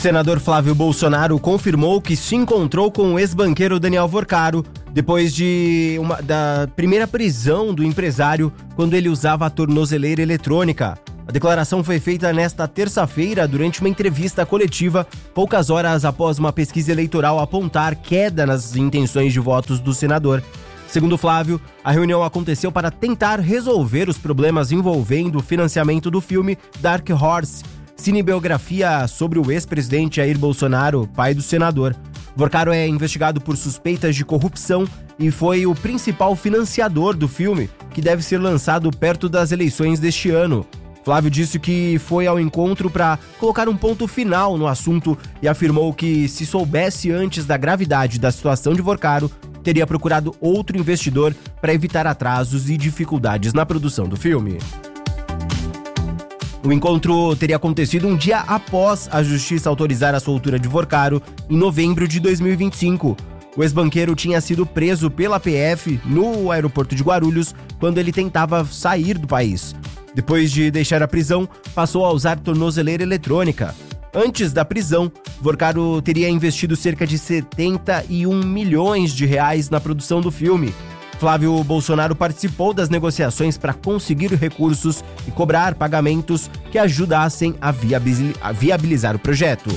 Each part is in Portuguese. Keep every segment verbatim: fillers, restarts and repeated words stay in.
senador Flávio Bolsonaro confirmou que se encontrou com o ex-banqueiro Daniel Vorcaro depois de uma, da primeira prisão do empresário quando ele usava a tornozeleira eletrônica. A declaração foi feita nesta terça-feira durante uma entrevista coletiva, poucas horas após uma pesquisa eleitoral apontar queda nas intenções de votos do senador. Segundo Flávio, a reunião aconteceu para tentar resolver os problemas envolvendo o financiamento do filme Dark Horse, cinebiografia sobre o ex-presidente Jair Bolsonaro, pai do senador. Vorcaro é investigado por suspeitas de corrupção e foi o principal financiador do filme, que deve ser lançado perto das eleições deste ano. Flávio disse que foi ao encontro para colocar um ponto final no assunto e afirmou que, se soubesse antes da gravidade da situação de Vorcaro, teria procurado outro investidor para evitar atrasos e dificuldades na produção do filme. O encontro teria acontecido um dia após a justiça autorizar a soltura de Vorcaro, em novembro de dois mil e vinte e cinco. O ex-banqueiro tinha sido preso pela P F no aeroporto de Guarulhos quando ele tentava sair do país. Depois de deixar a prisão, passou a usar tornozeleira eletrônica. Antes da prisão, Vorcaro teria investido cerca de setenta e um milhões de reais na produção do filme. Flávio Bolsonaro participou das negociações para conseguir recursos e cobrar pagamentos que ajudassem a viabilizar o projeto.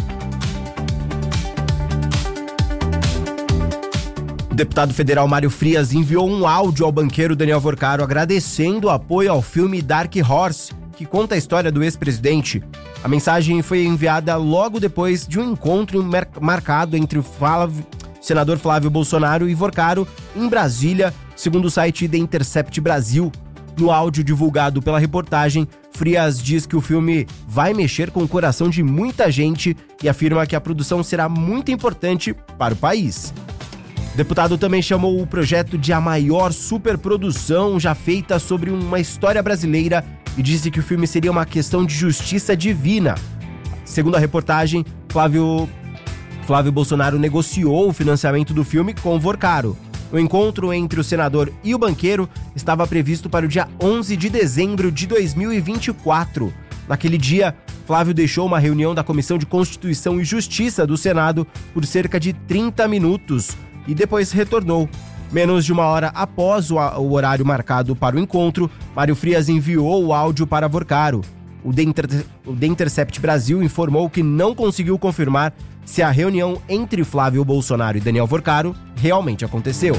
O deputado federal Mário Frias enviou um áudio ao banqueiro Daniel Vorcaro agradecendo o apoio ao filme Dark Horse, que conta a história do ex-presidente. A mensagem foi enviada logo depois de um encontro mar- marcado entre o Flávio, senador Flávio Bolsonaro e Vorcaro em Brasília, segundo o site The Intercept Brasil. No áudio divulgado pela reportagem, Frias diz que o filme vai mexer com o coração de muita gente e afirma que a produção será muito importante para o país. O deputado também chamou o projeto de a maior superprodução já feita sobre uma história brasileira e disse que o filme seria uma questão de justiça divina. Segundo a reportagem, Flávio, Flávio Bolsonaro negociou o financiamento do filme com o Vorcaro. O encontro entre o senador e o banqueiro estava previsto para o dia onze de dezembro de dois mil e vinte e quatro. Naquele dia, Flávio deixou uma reunião da Comissão de Constituição e Justiça do Senado por cerca de trinta minutos e depois retornou. Menos de uma hora após o, o horário marcado para o encontro, Mário Frias enviou o áudio para Vorcaro. O The, Inter- o The Intercept Brasil informou que não conseguiu confirmar se a reunião entre Flávio Bolsonaro e Daniel Vorcaro realmente aconteceu.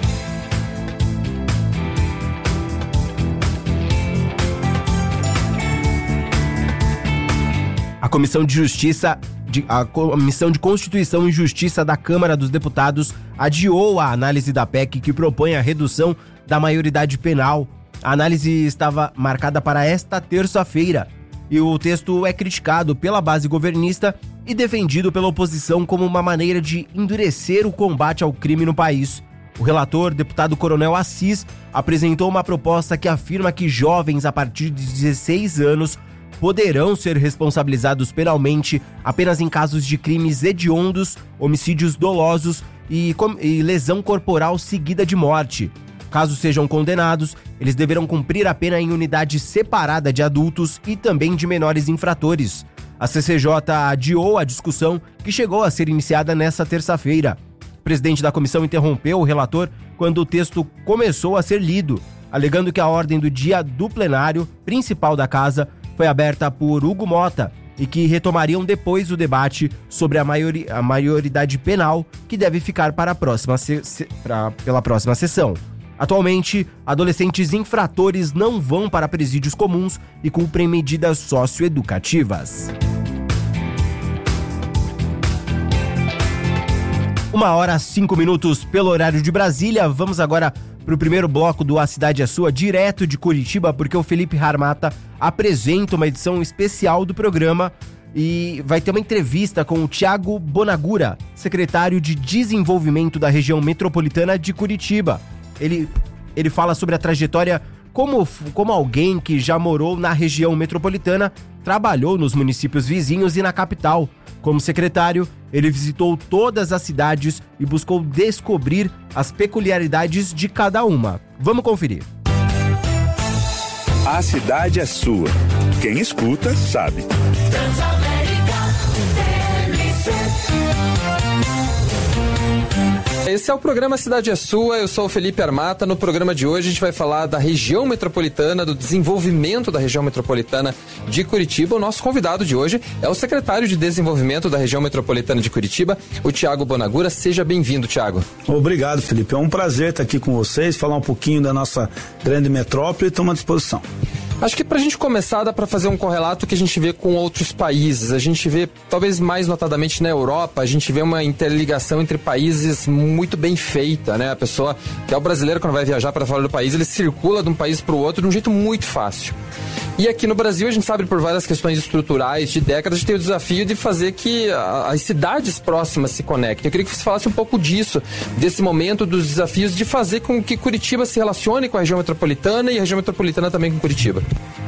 A Comissão de Justiça, de, a Comissão de Constituição e Justiça da Câmara dos Deputados adiou a análise da P E C que propõe a redução da maioridade penal. A análise estava marcada para esta terça-feira e o texto é criticado pela base governista e defendido pela oposição como uma maneira de endurecer o combate ao crime no país. O relator, deputado Coronel Assis, apresentou uma proposta que afirma que jovens a partir de dezesseis anos poderão ser responsabilizados penalmente apenas em casos de crimes hediondos, homicídios dolosos e, com, e lesão corporal seguida de morte. Caso sejam condenados, eles deverão cumprir a pena em unidade separada de adultos e também de menores infratores. A C C J adiou a discussão, que chegou a ser iniciada nesta terça-feira. O presidente da comissão interrompeu o relator quando o texto começou a ser lido, alegando que a ordem do dia do plenário principal da casa foi aberta por Hugo Mota e que retomariam depois o debate sobre a, maiori- a maioridade penal, que deve ficar para a próxima se- se- pra, pela próxima sessão. Atualmente, adolescentes infratores não vão para presídios comuns e cumprem medidas socioeducativas. Uma hora, cinco minutos pelo horário de Brasília. Vamos agora para o primeiro bloco do A Cidade é Sua, direto de Curitiba, porque o Felipe Harmata apresenta uma edição especial do programa e vai ter uma entrevista com o Thiago Bonagura, secretário de Desenvolvimento da região metropolitana de Curitiba. Ele, ele fala sobre a trajetória como, como alguém que já morou na região metropolitana, trabalhou nos municípios vizinhos e na capital. Como secretário, ele visitou todas as cidades e buscou descobrir as peculiaridades de cada uma. Vamos conferir. A cidade é sua. Quem escuta, sabe. Transamérica. Esse é o programa Cidade é Sua, eu sou o Felipe Armata. No programa de hoje a gente vai falar da região metropolitana, do desenvolvimento da região metropolitana de Curitiba. O nosso convidado de hoje é o secretário de Desenvolvimento da região metropolitana de Curitiba, o Thiago Bonagura. Seja bem-vindo, Thiago. Obrigado, Felipe. É um prazer estar aqui com vocês, falar um pouquinho da nossa grande metrópole e estamos à disposição. Acho que pra gente começar dá pra fazer um correlato que a gente vê com outros países. A gente vê, talvez mais notadamente na Europa, a gente vê uma interligação entre países muito bem feita, né? A pessoa, que é o brasileiro, quando vai viajar para fora do país, ele circula de um país pro outro de um jeito muito fácil. E aqui no Brasil, a gente sabe por várias questões estruturais de décadas, a gente tem o desafio de fazer que as cidades próximas se conectem. Eu queria que você falasse um pouco disso, desse momento, dos desafios de fazer com que Curitiba se relacione com a região metropolitana e a região metropolitana também com Curitiba.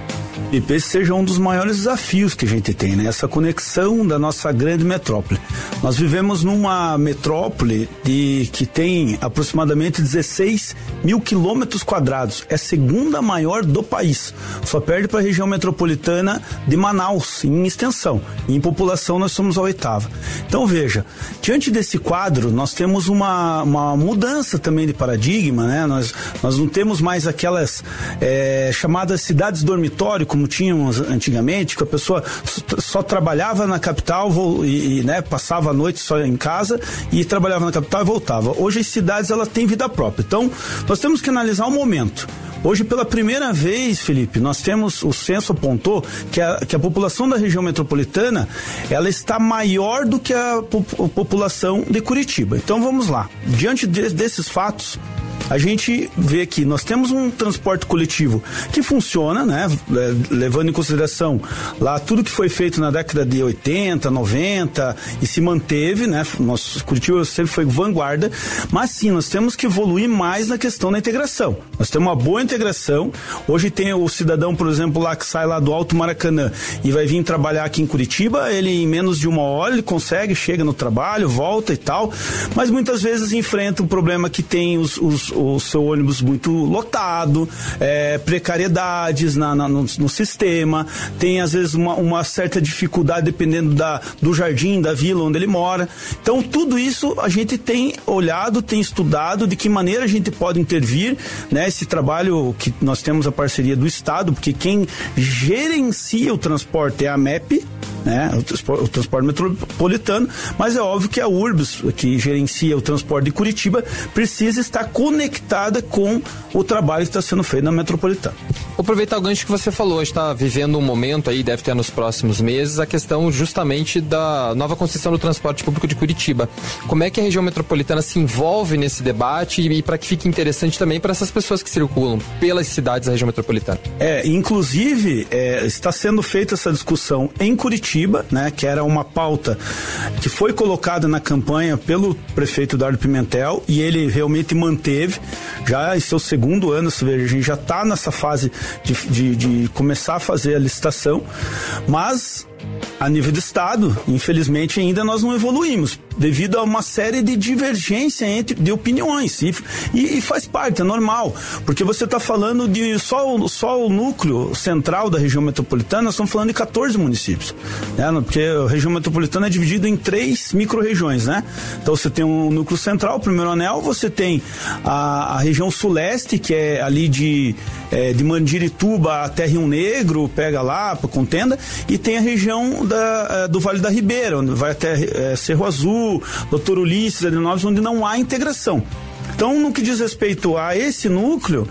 E esse seja um dos maiores desafios que a gente tem, né? Essa conexão da nossa grande metrópole. Nós vivemos numa metrópole de, que tem aproximadamente dezesseis mil quilômetros quadrados. É a segunda maior do país. Só perde para a região metropolitana de Manaus, em extensão. E em população nós somos a oitava. Então veja, diante desse quadro nós temos uma, uma mudança também de paradigma, né? Nós, nós não temos mais aquelas é, chamadas cidades dormitório, como tínhamos antigamente, que a pessoa só trabalhava na capital e, e né, passava a noite só em casa e trabalhava na capital e voltava. Hoje as cidades elas têm vida própria. Então, nós temos que analisar o momento. Hoje, pela primeira vez, Felipe, nós temos, o censo apontou que a, que a população da região metropolitana, ela está maior do que a, a população de Curitiba. Então, vamos lá. Diante de, desses fatos, a gente vê que nós temos um transporte coletivo que funciona, né? Levando em consideração lá tudo que foi feito na década de oitenta, noventa e se manteve, né? Nosso Curitiba sempre foi vanguarda, mas sim, nós temos que evoluir mais na questão da integração. Nós temos uma boa integração. Hoje tem o cidadão, por exemplo, lá que sai lá do Alto Maracanã e vai vir trabalhar aqui em Curitiba, ele em menos de uma hora ele consegue, chega no trabalho, volta e tal, mas muitas vezes enfrenta um problema que tem os, os o seu ônibus muito lotado, é, precariedades na, na, no, no sistema, tem às vezes uma, uma certa dificuldade dependendo da, do jardim, da vila onde ele mora. Então tudo isso a gente tem olhado, tem estudado de que maneira a gente pode intervir, né? Esse trabalho que nós temos a parceria do Estado, porque quem gerencia o transporte é a M E P, né? O transporte, o transporte metropolitano, mas é óbvio que a Urbis, que gerencia o transporte de Curitiba, precisa estar conectada com o trabalho que está sendo feito na metropolitana. Vou aproveitar o gancho que você falou, a gente está vivendo um momento aí, deve ter nos próximos meses, a questão justamente da nova concessão do transporte público de Curitiba. Como é que a região metropolitana se envolve nesse debate e, e para que fique interessante também para essas pessoas que circulam pelas cidades da região metropolitana? É, inclusive, é, está sendo feita essa discussão em Curitiba, né, que era uma pauta que foi colocada na campanha pelo prefeito Dardo Pimentel e ele realmente manteve, já em seu segundo ano, a gente já está nessa fase de, de, de começar a fazer a licitação, mas a nível do Estado, infelizmente ainda nós não evoluímos, devido a uma série de divergência entre, de opiniões, e, e, e faz parte, é normal, porque você está falando de só, só o núcleo central da região metropolitana, nós estamos falando de quatorze municípios, né? Porque a região metropolitana é dividida em três micro-regiões, né? Então você tem um núcleo central, o primeiro anel, você tem a, a região suleste, que é ali de, é, de Mandirituba até Rio Negro, pega lá para Contenda, e tem a região da, do Vale da Ribeira, onde vai até é, Cerro Azul, Doutor Ulisses, Adenoves, onde não há integração. Então, no que diz respeito a esse núcleo,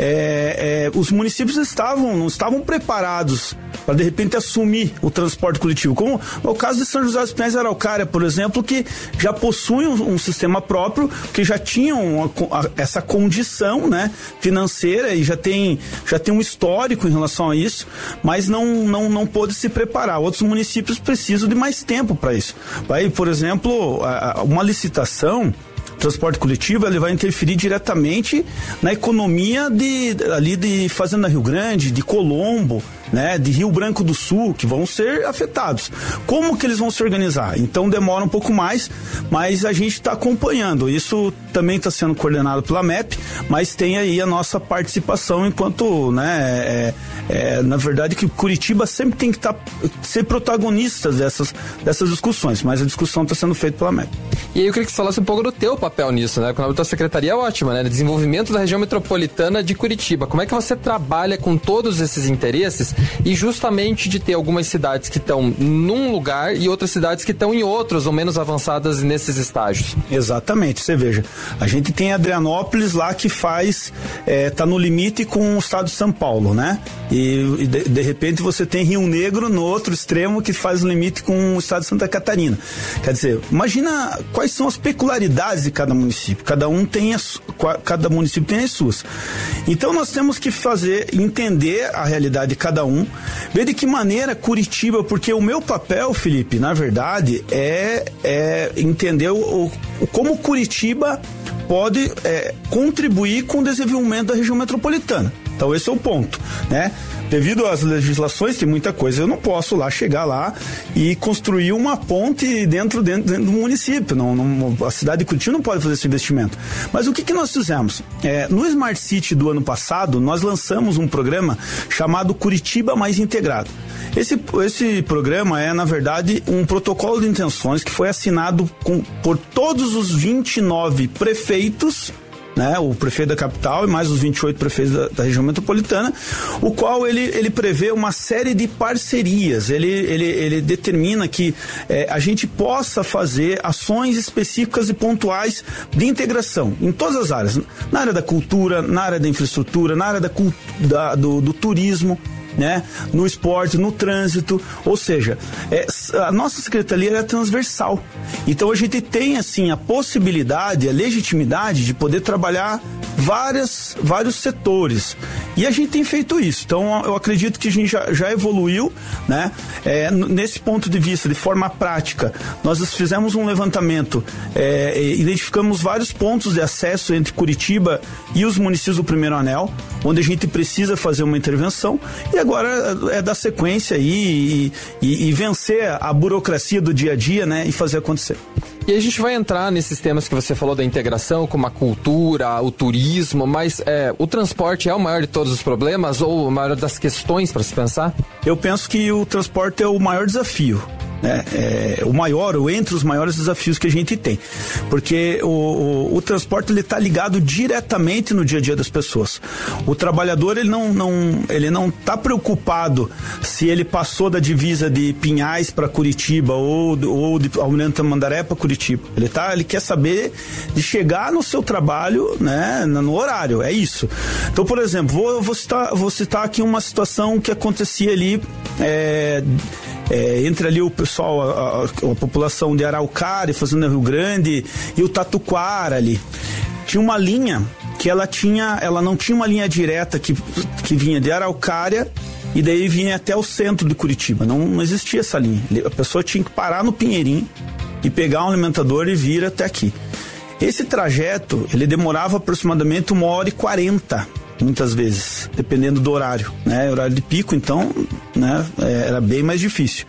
é, é, os municípios estavam, não estavam preparados para, de repente, assumir o transporte coletivo. Como o caso de São José dos Pinhais e Araucária, por exemplo, que já possui um, um sistema próprio, que já tinham uma, a, essa condição, né, financeira e já tem, já tem um histórico em relação a isso, mas não, não, não pôde se preparar. Outros municípios precisam de mais tempo para isso. Vai, por exemplo, a, a, uma licitação, transporte coletivo, ele vai interferir diretamente na economia de, ali de Fazenda Rio Grande, de Colombo, né, de Rio Branco do Sul, que vão ser afetados. Como que eles vão se organizar? Então demora um pouco mais, mas a gente está acompanhando. Isso também está sendo coordenado pela M E P, mas tem aí a nossa participação enquanto, né, é, é, na verdade que Curitiba sempre tem que tá, ser protagonista dessas, dessas discussões, mas a discussão está sendo feita pela M E P. E aí eu queria que você falasse um pouco do teu papel nisso, né? Quando a tua secretaria é ótima, né? Desenvolvimento da região metropolitana de Curitiba. Como é que você trabalha com todos esses interesses e justamente de ter algumas cidades que estão num lugar e outras cidades que estão em outros ou menos avançadas nesses estágios? Exatamente, você veja, a gente tem Adrianópolis lá que faz, é, tá no limite com o estado de São Paulo, né? E, e de, de repente você tem Rio Negro no outro extremo que faz o limite com o estado de Santa Catarina. Quer dizer, imagina quais são as peculiaridades de cada município. Cada um tem as, cada município tem as suas. Então nós temos que fazer, entender a realidade de cada um, ver de que maneira Curitiba, porque o meu papel, Felipe, na verdade, é, é entender o, o, como Curitiba pode é, contribuir com o desenvolvimento da região metropolitana. Então esse é o ponto, né? Devido às legislações, tem muita coisa, eu não posso lá chegar lá e construir uma ponte dentro, dentro, dentro do município. Não, não, a cidade de Curitiba não pode fazer esse investimento. Mas o que, que nós fizemos? É, no Smart City do ano passado, nós lançamos um programa chamado Curitiba Mais Integrado. Esse, esse programa é, na verdade, um protocolo de intenções que foi assinado com, por todos os vinte e nove prefeitos, né, o prefeito da capital e mais os vinte e oito prefeitos da, da região metropolitana, o qual ele, ele prevê uma série de parcerias. Ele, ele, ele determina que é, a gente possa fazer ações específicas e pontuais de integração em todas as áreas, na área da cultura, na área da infraestrutura, na área da, da, do, do turismo, né, no esporte, no trânsito, ou seja, é, a nossa secretaria é transversal. Então a gente tem assim a possibilidade, a legitimidade de poder trabalhar várias, vários setores. E a gente tem feito isso. Então eu acredito que a gente já, já evoluiu, né? É, nesse ponto de vista, de forma prática, nós fizemos um levantamento, é, identificamos vários pontos de acesso entre Curitiba e os municípios do Primeiro Anel, onde a gente precisa fazer uma intervenção, e agora é dar sequência aí e, e, e vencer a burocracia do dia a dia, né? E fazer acontecer. E a gente vai entrar nesses temas que você falou da integração, como a cultura, o turismo, mas é, o transporte é o maior de todos os problemas ou o maior das questões para se pensar? Eu penso que o transporte é o maior desafio. né? É, o maior, ou entre os maiores desafios que a gente tem, porque o, o, o transporte ele está ligado diretamente no dia a dia das pessoas. O trabalhador ele não não ele não está preocupado se ele passou da divisa de Pinhais para Curitiba ou ou de Almirante Tamandaré para Curitiba. Ele tá ele quer saber de chegar no seu trabalho, né, no horário. É isso. Então, por exemplo, vou vou citar vou citar aqui uma situação que acontecia ali é, É, entre ali o pessoal, a, a, a população de Araucária, Fazenda Rio Grande e o Tatuquara ali. Tinha uma linha que ela tinha, ela não tinha uma linha direta que, que vinha de Araucária e daí vinha até o centro de Curitiba. Não, não existia essa linha. A pessoa tinha que parar no Pinheirinho e pegar um alimentador e vir até aqui. Esse trajeto, ele demorava aproximadamente uma hora e quarenta. Muitas vezes, dependendo do horário, né? Horário de pico, então, né? É, era bem mais difícil.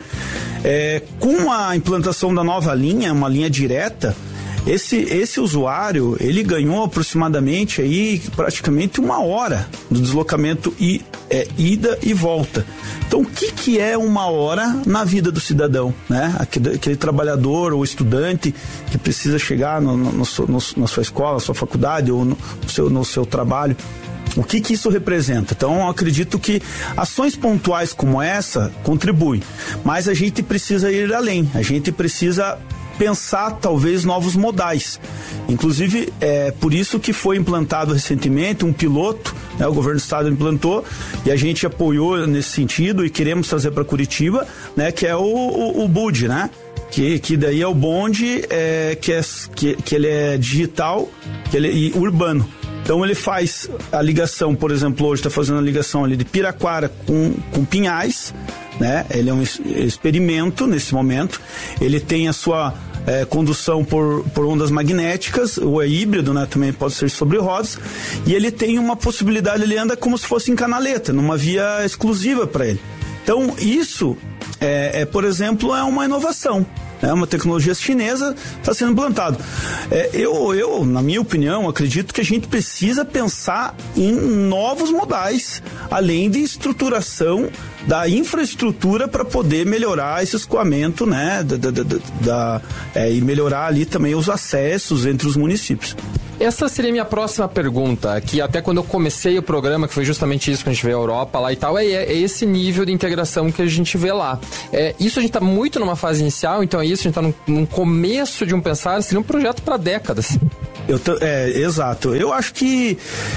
É, com a implantação da nova linha, uma linha direta, esse, esse usuário, ele ganhou aproximadamente aí, praticamente uma hora do deslocamento e, é, ida e volta. Então, o que que é uma hora na vida do cidadão, né? Aquele, aquele trabalhador ou estudante que precisa chegar no, no, no, no, na sua escola, na sua faculdade ou no, no, seu, no seu trabalho. O que que isso representa? Então, eu acredito que ações pontuais como essa contribuem, mas a gente precisa ir além, a gente precisa pensar talvez novos modais. Inclusive, é por isso que foi implantado recentemente um piloto, né, o governo do estado implantou e a gente apoiou nesse sentido e queremos trazer para Curitiba, né, que é o, o, o B U D, né? Que, que daí é o bonde, é, que, é, que, que ele é digital que ele, e urbano. Então ele faz a ligação, por exemplo, hoje está fazendo a ligação ali de Piraquara com, com Pinhais, né? Ele é um experimento nesse momento. Ele tem a sua é, condução por, por ondas magnéticas, ou é híbrido, né? Também pode ser sobre rodas, e ele tem uma possibilidade, ele anda como se fosse em canaleta, numa via exclusiva para ele. Então, isso, é, é, por exemplo, é uma inovação. É uma tecnologia chinesa, está sendo implantado. É, eu, eu, na minha opinião, acredito que a gente precisa pensar em novos modais, além de estruturação da infraestrutura para poder melhorar esse escoamento, né, da, da, da, da, é, e melhorar ali também os acessos entre os municípios. Essa seria a minha próxima pergunta, que até quando eu comecei o programa, que foi justamente isso que a gente vê a Europa lá e tal, é, é esse nível de integração que a gente vê lá. É, isso a gente está muito numa fase inicial, então é isso, a gente está num, num começo de um pensar, seria um projeto para décadas. Eu t- é, exato. Eu acho que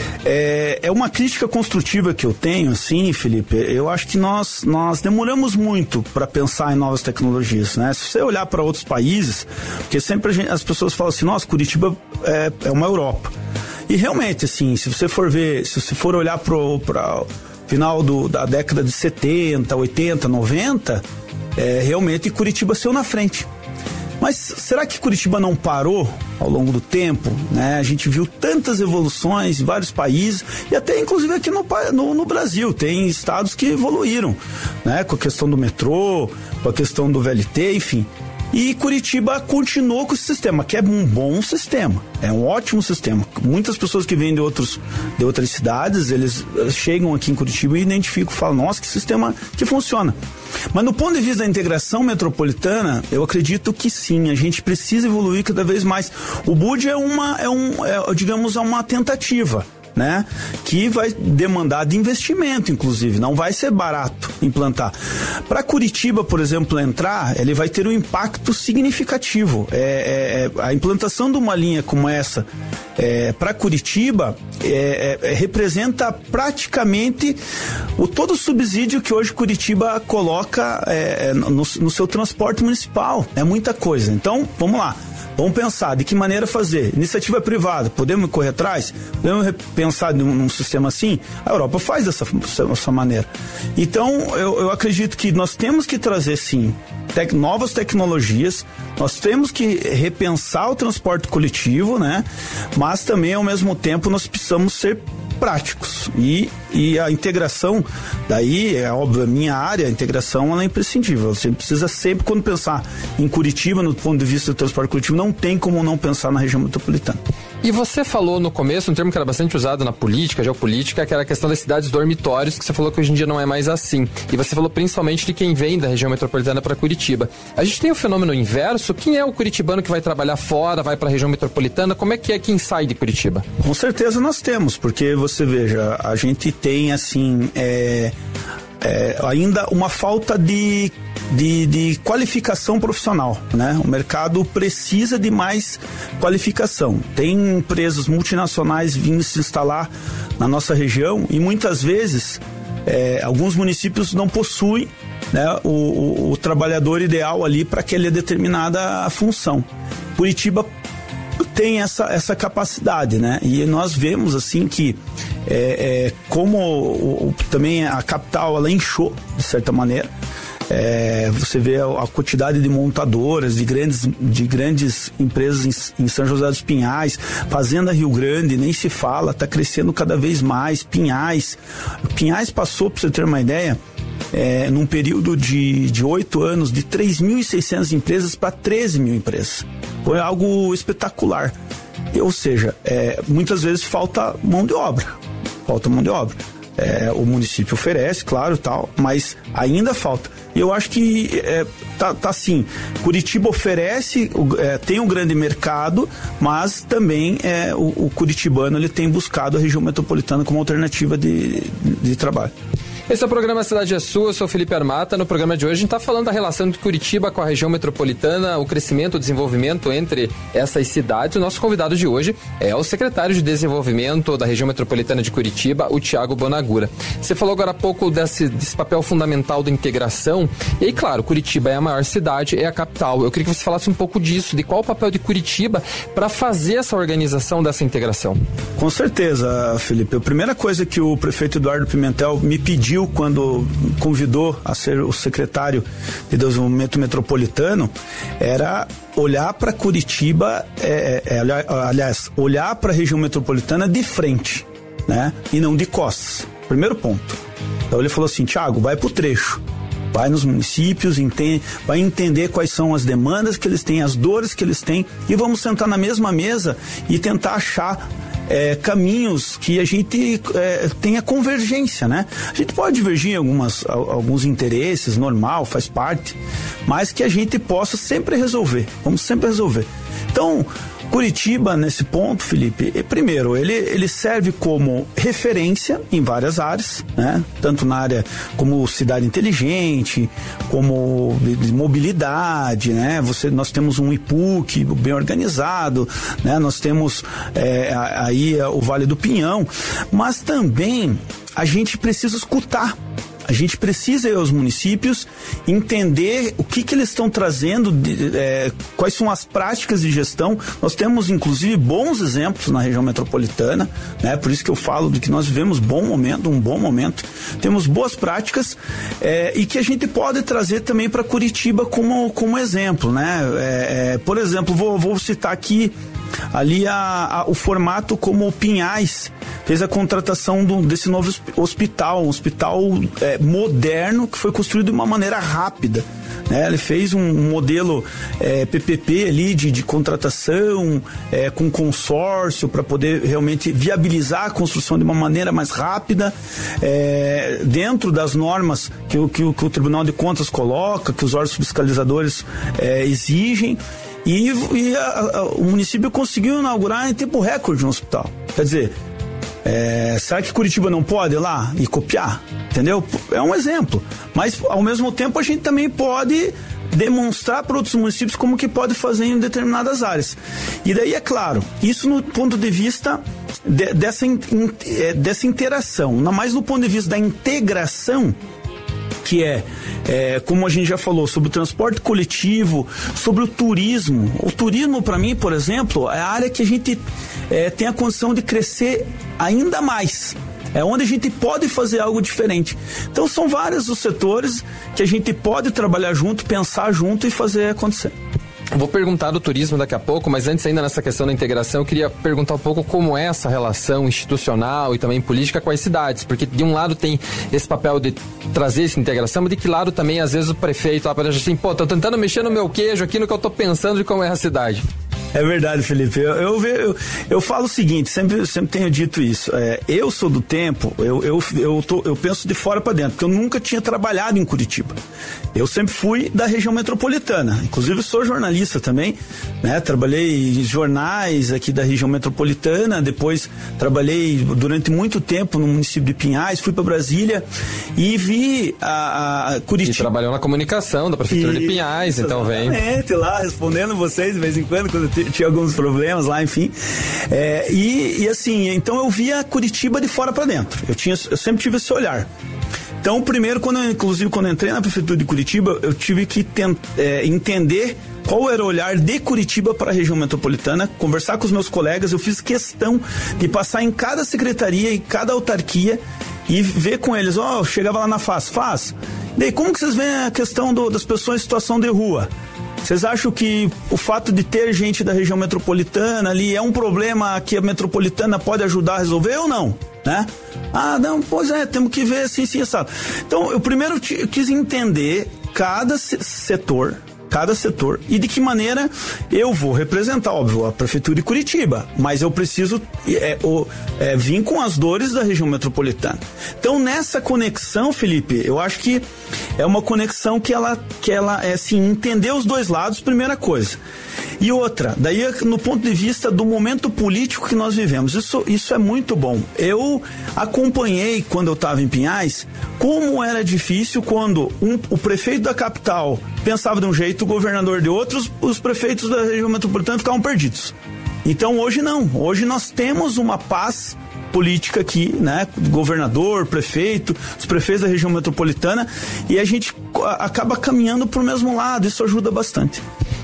é, é uma crítica construtiva que eu tenho, assim, Felipe. Eu acho que nós, nós demoramos muito para pensar em novas tecnologias, né? Se você olhar para outros países, porque sempre a gente, as pessoas falam assim, nossa, Curitiba é, é uma Europa. E realmente, assim, se você for ver, se você for olhar para o final do, da década de setenta, oitenta, noventa, é, realmente Curitiba saiu na frente. Mas será que Curitiba não parou ao longo do tempo, né? A gente viu tantas evoluções em vários países e até inclusive aqui no, no, no Brasil tem estados que evoluíram, né? Com a questão do metrô, com a questão do V L T, enfim. E Curitiba continuou com esse sistema, que é um bom sistema, é um ótimo sistema. Muitas pessoas que vêm de, outros, de outras cidades, eles chegam aqui em Curitiba e identificam, falam, nossa, que sistema que funciona. Mas no ponto de vista da integração metropolitana, eu acredito que sim, a gente precisa evoluir cada vez mais. O B U D é uma, é um, é, digamos, é uma tentativa, né? Que vai demandar de investimento, inclusive, não vai ser barato implantar. Para Curitiba, por exemplo, entrar, ele vai ter um impacto significativo. É, é, a implantação de uma linha como essa é, para Curitiba é, é, representa praticamente o todo o subsídio que hoje Curitiba coloca é, no, no seu transporte municipal. É muita coisa. Então, vamos lá. Vamos pensar de que maneira fazer. Iniciativa privada, podemos correr atrás? Podemos pensar num, num sistema assim? A Europa faz dessa, dessa maneira. Então, eu, eu acredito que nós temos que trazer, sim, tec, novas tecnologias, nós temos que repensar o transporte coletivo, né? Mas também, ao mesmo tempo, nós precisamos ser práticos. E, e a integração, daí, é óbvio, a minha área, a integração, ela é imprescindível. Você precisa sempre, quando pensar em Curitiba, no ponto de vista do transporte coletivo, não tem como não pensar na região metropolitana. E você falou no começo, um termo que era bastante usado na política, geopolítica, que era a questão das cidades dormitórios, que você falou que hoje em dia não é mais assim. E você falou principalmente de quem vem da região metropolitana para Curitiba. A gente tem o fenômeno inverso. Quem é o curitibano que vai trabalhar fora, vai para a região metropolitana? Como é que é quem sai de Curitiba? Com certeza nós temos, porque você veja, a gente tem assim, é, é, ainda uma falta de De, de qualificação profissional, né? O mercado precisa de mais qualificação. Tem empresas multinacionais vindo se instalar na nossa região e muitas vezes é, alguns municípios não possuem, né, o, o, o trabalhador ideal ali para aquela determinada função. Curitiba tem essa, essa capacidade, né? E nós vemos assim que é, é, como o, o, também a capital ela inchou de certa maneira. É, você vê a, a quantidade de montadoras, de grandes, de grandes empresas em, em São José dos Pinhais, Fazenda Rio Grande, nem se fala, está crescendo cada vez mais. Pinhais, Pinhais passou, para você ter uma ideia, é, num período de oito anos, de três mil e seiscentas empresas para treze mil empresas. Foi algo espetacular. Ou seja, é, muitas vezes falta mão de obra, falta mão de obra. É, o município oferece, claro, tal, mas ainda falta. E eu acho que é, tá, tá assim, Curitiba oferece, é, tem um grande mercado, mas também é, o, o curitibano ele tem buscado a região metropolitana como alternativa de, de trabalho. Esse é o programa Cidade é Sua, eu sou Felipe Armata. No programa de hoje a gente está falando da relação de Curitiba com a região metropolitana, o crescimento, o desenvolvimento entre essas cidades. O nosso convidado de hoje é o secretário de Desenvolvimento da região metropolitana de Curitiba, o Thiago Bonagura. Você falou agora há pouco desse, desse papel fundamental da integração. E aí, claro, Curitiba é a maior cidade, é a capital. Eu queria que você falasse um pouco disso, de qual o papel de Curitiba para fazer essa organização dessa integração. Com certeza, Felipe. A primeira coisa que o prefeito Eduardo Pimentel me pediu pediu quando convidou a ser o secretário de Desenvolvimento Metropolitano era olhar para Curitiba, é, é, aliás, olhar para a região metropolitana de frente, né? E não de costas. Primeiro ponto. Então ele falou assim, Thiago, vai pro trecho. Vai nos municípios, entende, vai entender quais são as demandas que eles têm, as dores que eles têm, e vamos sentar na mesma mesa e tentar achar é, caminhos que a gente é, tenha convergência, né? A gente pode divergir em algumas, alguns interesses, normal, faz parte, mas que a gente possa sempre resolver, vamos sempre resolver. Então, Curitiba, nesse ponto, Felipe, primeiro, ele, ele serve como referência em várias áreas, né? Tanto na área como cidade inteligente, como de mobilidade, né? Você, nós temos um I P U C bem organizado, né? Nós temos é, aí o Vale do Pinhão, mas também a gente precisa escutar. A gente precisa ir aos municípios entender o que que eles estão trazendo, de, é, quais são as práticas de gestão. Nós temos, inclusive, bons exemplos na região metropolitana, né? Por isso que eu falo de que nós vivemos bom momento, um bom momento. Temos boas práticas é, e que a gente pode trazer também para Curitiba como, como exemplo, né? É, é, por exemplo, vou, vou citar aqui ali a, a, o formato como o Pinhais fez a contratação do, desse novo hospital, um hospital é, moderno que foi construído de uma maneira rápida, né? Ele fez um modelo é, P P P ali de, de contratação é, com consórcio para poder realmente viabilizar a construção de uma maneira mais rápida, é, dentro das normas que, que, que o Tribunal de Contas coloca, que os órgãos fiscalizadores é, exigem. E, e a, a, o município conseguiu inaugurar em tempo recorde um hospital. Quer dizer, é, será que Curitiba não pode ir lá e copiar? Entendeu? É um exemplo. Mas, ao mesmo tempo, a gente também pode demonstrar para outros municípios como que pode fazer em determinadas áreas. E daí, é claro, isso no ponto de vista de, dessa, in, dessa interação, não mais no ponto de vista da integração, que é, é, como a gente já falou, sobre o transporte coletivo, sobre o turismo. O turismo, para mim, por exemplo, é a área que a gente é, tem a condição de crescer ainda mais. É onde a gente pode fazer algo diferente. Então, são vários os setores que a gente pode trabalhar junto, pensar junto e fazer acontecer. Vou perguntar do turismo daqui a pouco, mas antes ainda nessa questão da integração, eu queria perguntar um pouco como é essa relação institucional e também política com as cidades, porque de um lado tem esse papel de trazer essa integração, mas de que lado também, às vezes, o prefeito aparece assim, pô, tô tentando mexer no meu queijo aqui no que eu tô pensando de como é a cidade. É verdade, Felipe. Eu, eu, eu, eu falo o seguinte, sempre, sempre tenho dito isso. É, eu sou do tempo, eu, eu, eu, tô, eu penso de fora para dentro, porque eu nunca tinha trabalhado em Curitiba. Eu sempre fui da região metropolitana. Inclusive, sou jornalista também, né? Trabalhei em jornais aqui da região metropolitana, depois trabalhei durante muito tempo no município de Pinhais, fui para Brasília e vi a, a Curitiba. E trabalhou na comunicação da Prefeitura e, de Pinhais, então vem. Exatamente, lá respondendo vocês de vez em quando, quando eu tinha alguns problemas lá, enfim. É, e, e assim, então eu via Curitiba de fora para dentro. Eu, tinha, eu sempre tive esse olhar. Então, primeiro, quando eu, inclusive, quando eu entrei na Prefeitura de Curitiba, eu tive que tent, é, entender qual era o olhar de Curitiba para a região metropolitana, conversar com os meus colegas. Eu fiz questão de passar em cada secretaria, em cada autarquia e ver com eles, ó, oh, chegava lá na F A S, F A S, daí como que vocês veem a questão do, das pessoas em situação de rua? Vocês acham que o fato de ter gente da região metropolitana ali é um problema que a metropolitana pode ajudar a resolver ou não? Né? Ah, não, pois é, temos que ver assim, sim, sabe? Então, eu primeiro t- quis entender cada se- setor, cada setor e de que maneira eu vou representar, óbvio, a Prefeitura de Curitiba, mas eu preciso é, o, é, vir com as dores da região metropolitana. Então, nessa conexão, Felipe, eu acho que é uma conexão que ela, que ela é assim, entender os dois lados, primeira coisa. E outra, daí no ponto de vista do momento político que nós vivemos, isso, isso é muito bom. Eu acompanhei, quando eu estava em Pinhais, como era difícil quando um, o prefeito da capital pensava de um jeito, o governador de outros, os prefeitos da região metropolitana ficavam perdidos. Então hoje não, hoje nós temos uma paz política aqui, né, governador, prefeito, os prefeitos da região metropolitana, e a gente acaba caminhando para o mesmo lado, isso ajuda bastante.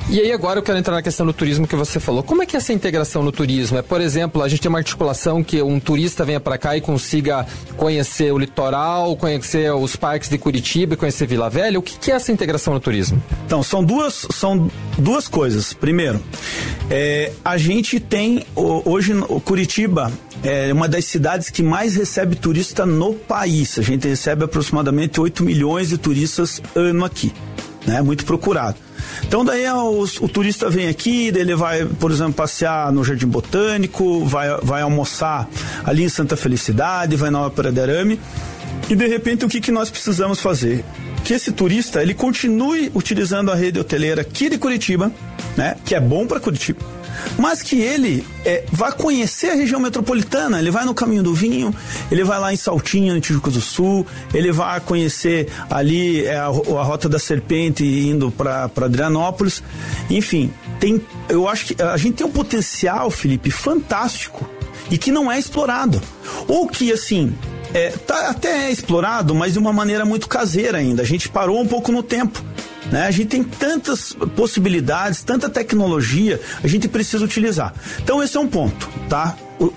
E aí agora eu quero entrar na questão do turismo que você falou. Como é que é essa integração no turismo? É, por exemplo, a gente tem uma articulação que um turista venha para cá e consiga conhecer o litoral, conhecer os parques de Curitiba, conhecer Vila Velha. O que, que é essa integração no turismo? Então, são duas, são duas coisas. Primeiro, é, a gente tem, hoje, o Curitiba é uma das cidades que mais recebe turista no país. A gente recebe aproximadamente oito milhões de turistas ano aqui, né? Muito procurado. Então daí o, o turista vem aqui, daí ele vai, por exemplo, passear no Jardim Botânico, vai, vai almoçar ali em Santa Felicidade, vai na Ópera de Arame, e de repente o que, que nós precisamos fazer? Que esse turista, ele continue utilizando a rede hoteleira aqui de Curitiba, né? Que é bom para Curitiba, mas que ele é, vá conhecer a região metropolitana. Ele vai no Caminho do Vinho, ele vai lá em Saltinho, no Tijuca do Sul, ele vai conhecer ali é, a, a Rota da Serpente indo para Adrianópolis. Enfim, tem, eu acho que a gente tem um potencial, Felipe, fantástico e que não é explorado. Ou que, assim, é, tá, até é explorado, mas de uma maneira muito caseira ainda. A gente parou um pouco no tempo, né? A gente tem tantas possibilidades, tanta tecnologia, a gente precisa utilizar. Então esse é um ponto, tá?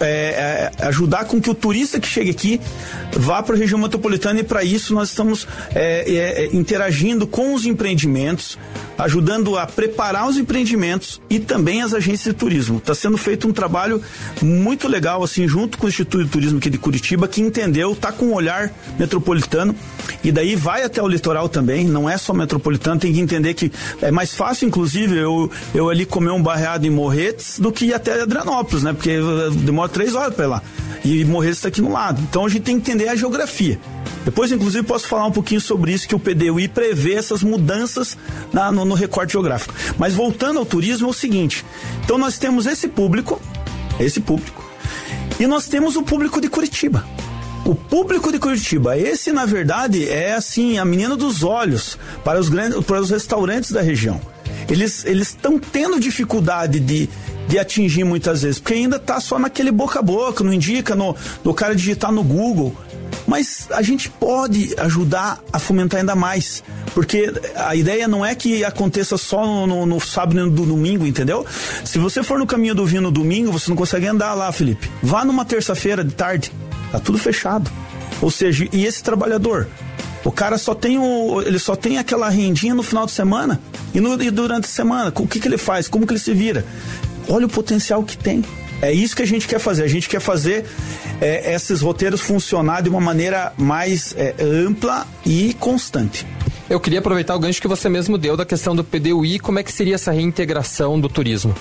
É, é, ajudar com que o turista que chega aqui vá para a região metropolitana, e para isso nós estamos é, é, interagindo com os empreendimentos, ajudando a preparar os empreendimentos e também as agências de turismo. Está sendo feito um trabalho muito legal, assim, junto com o Instituto de Turismo aqui de Curitiba, que entendeu, está com um olhar metropolitano, e daí vai até o litoral também, não é só metropolitano. Tem que entender que é mais fácil, inclusive, eu, eu ali comer um barreado em Morretes do que ir até Adrianópolis, né? Porque demora três horas para ir lá. E Morretes está aqui no lado. Então a gente tem que entender a geografia. Depois, inclusive, posso falar um pouquinho sobre isso, que o P D U I prevê essas mudanças na, no, no recorte geográfico. Mas voltando ao turismo, é o seguinte: então nós temos esse público, esse público, e nós temos o público de Curitiba. O público de Curitiba, esse, na verdade, é assim, a menina dos olhos para os grandes, para os restaurantes da região. Eles eles estão tendo dificuldade de, de atingir muitas vezes, porque ainda está só naquele boca a boca, não indica no, no cara digitar no Google. Mas a gente pode ajudar a fomentar ainda mais, porque a ideia não é que aconteça só no, no, no sábado e no domingo, entendeu? Se você for no Caminho do Vinho no domingo, você não consegue andar lá, Felipe. Vá numa terça-feira de tarde, tá tudo fechado. Ou seja, e esse trabalhador? O cara só tem o, ele só tem aquela rendinha no final de semana e, no, e durante a semana. O que que ele faz? Como que ele se vira? Olha o potencial que tem. É isso que a gente quer fazer. A gente quer fazer é, esses roteiros funcionar de uma maneira mais é, ampla e constante. Eu queria aproveitar o gancho que você mesmo deu da questão do P D U I. Como é que seria essa reintegração do turismo?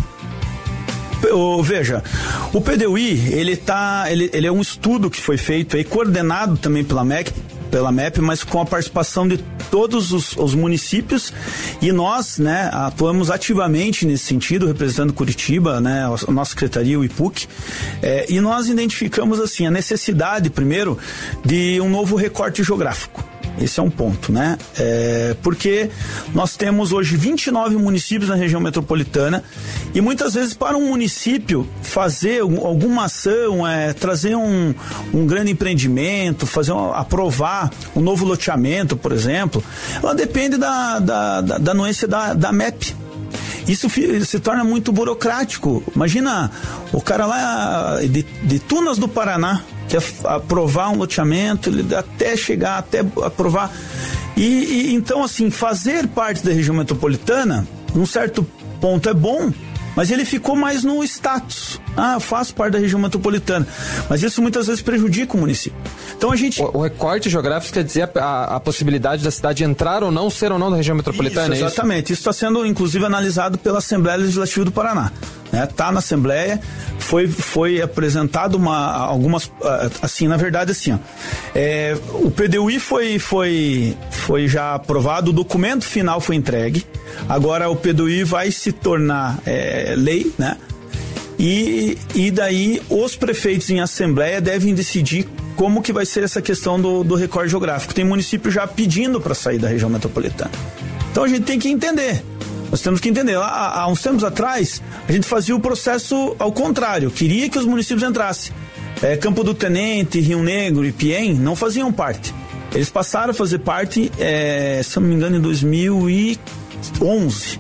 Oh, veja, o P D U I, ele, tá, ele, ele é um estudo que foi feito aí, coordenado também pela M E C, pela M E P, mas com a participação de todos os, os municípios, e nós, né, atuamos ativamente nesse sentido, representando Curitiba, né, a nossa secretaria, o I P U C, é, e nós identificamos, assim, a necessidade, primeiro, de um novo recorte geográfico. Esse é um ponto, né? É, porque nós temos hoje vinte e nove municípios na região metropolitana, e muitas vezes para um município fazer alguma ação, é, trazer um, um grande empreendimento, fazer um, aprovar um novo loteamento, por exemplo, ela depende da, da, da, da anuência da, da M E P. Isso se torna muito burocrático. Imagina o cara lá de, de Tunas do Paraná, quer aprovar um loteamento, ele até chegar, até aprovar. E, e então, assim, fazer parte da região metropolitana, num certo ponto é bom, mas ele ficou mais no status. Ah, eu faço parte da região metropolitana. Mas isso muitas vezes prejudica o município. Então a gente... O, o recorte geográfico quer dizer a, a, a possibilidade da cidade entrar ou não, ser ou não da região metropolitana, isso, exatamente. Isso está sendo, inclusive, analisado pela Assembleia Legislativa do Paraná. Né? Tá na Assembleia, foi, foi apresentado uma, algumas, assim, na verdade, assim, ó, é, o P D U I foi, foi, foi já aprovado, o documento final foi entregue, agora o P D U I vai se tornar é, lei, né? E, e daí os prefeitos em assembleia devem decidir como que vai ser essa questão do, do recorte geográfico. Tem município já pedindo para sair da região metropolitana. Então a gente tem que entender. Nós temos que entender. Há, há uns tempos atrás, a gente fazia o processo ao contrário. Queria que os municípios entrassem. É, Campo do Tenente, Rio Negro e Piém não faziam parte. Eles passaram a fazer parte, é, se não me engano, em dois mil e onze.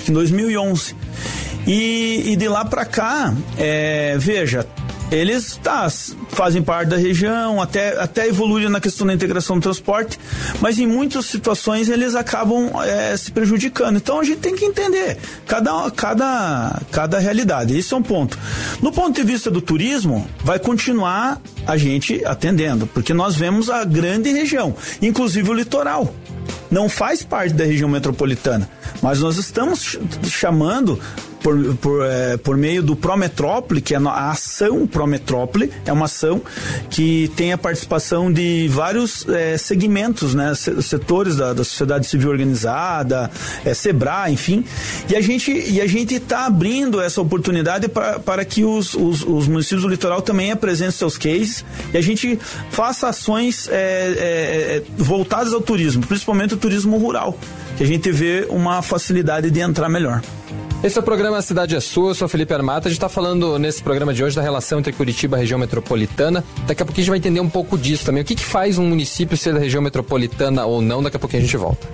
que em dois mil e onze. E, e de lá para cá, é, veja, eles tá, fazem parte da região, até, até evoluem na questão da integração do transporte, mas em muitas situações eles acabam é, se prejudicando. Então a gente tem que entender cada, cada, cada realidade. Esse é um ponto. No ponto de vista do turismo, vai continuar a gente atendendo, porque nós vemos a grande região, inclusive o litoral. Não faz parte da região metropolitana, mas nós estamos chamando por, por, é, por meio do Prometrópole, que é a ação Prometrópole, é uma ação que tem a participação de vários é, segmentos, né, setores da, da sociedade civil organizada, é, Sebrae, enfim, e a gente e a gente está abrindo essa oportunidade para, para que os, os, os municípios do litoral também apresentem seus cases e a gente faça ações é, é, voltadas ao turismo, principalmente o turismo rural, que a gente vê uma facilidade de entrar melhor. Esse é o programa Cidade é Sua, eu sou Felipe Armata. A gente está falando nesse programa de hoje da relação entre Curitiba e a região metropolitana. Daqui a pouquinho a gente vai entender um pouco disso também. O que, que faz um município ser da região metropolitana ou não? Daqui a pouquinho a gente volta.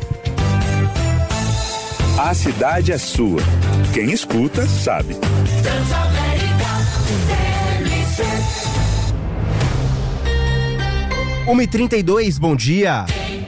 A cidade é sua. Quem escuta, sabe. uma e trinta e dois, bom dia.